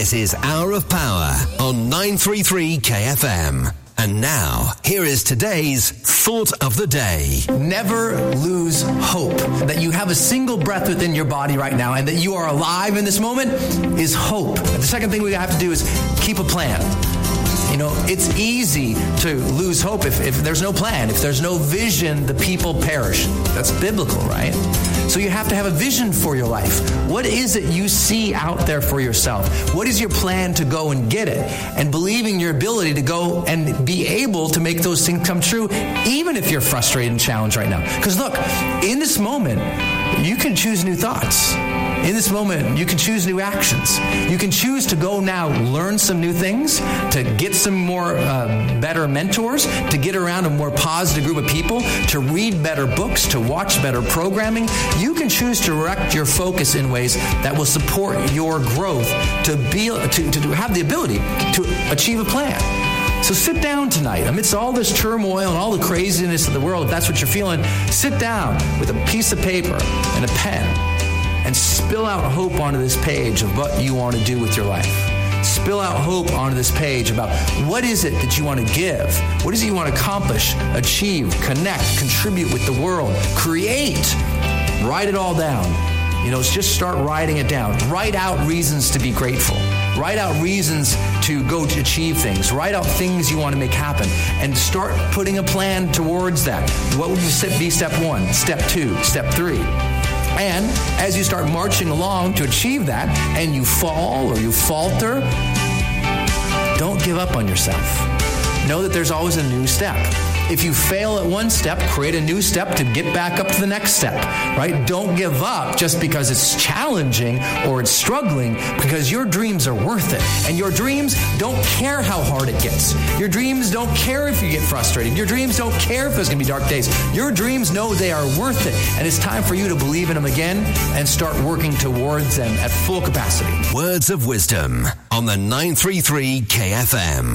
This is Hour of Power on 933 KFM. And now, here is today's Thought of the Day. Never lose hope. That you have a single breath within your body right now and that you are alive in this moment is hope. The second thing we have to do is keep a plan. You know, it's easy to lose hope if there's no plan. If there's no vision, the people perish. That's biblical, right? So you have to have a vision for your life. What is it you see out there for yourself? What is your plan to go and get it? And believing your ability to go and be able to make those things come true, even if you're frustrated and challenged right now. Because look, in this moment, you can choose new thoughts. In this moment, you can choose new actions. You can choose to go now learn some new things, to get some more better mentors, to get around a more positive group of people, to read better books, to watch better programming. You can choose to direct your focus in ways that will support your growth to have the ability to achieve a plan. So sit down tonight. Amidst all this turmoil and all the craziness of the world, if that's what you're feeling, sit down with a piece of paper and a pen and spill out hope onto this page of what you want to do with your life. Spill out hope onto this page about what is it that you want to give? What is it you want to accomplish, achieve, connect, contribute with the world, create? Write it all down. You know, just start writing it down. Write out reasons to be grateful. Write out reasons to go to achieve things. Write out things you want to make happen. And start putting a plan towards that. What would be step 1, step 2, step 3? And as you start marching along to achieve that, and you fall or you falter, don't give up on yourself. Know that there's always a new step. If you fail at one step, create a new step to get back up to the next step, right? Don't give up just because it's challenging or it's struggling, because your dreams are worth it. And your dreams don't care how hard it gets. Your dreams don't care if you get frustrated. Your dreams don't care if there's going to be dark days. Your dreams know they are worth it. And it's time for you to believe in them again and start working towards them at full capacity. Words of wisdom on the 933 KFM.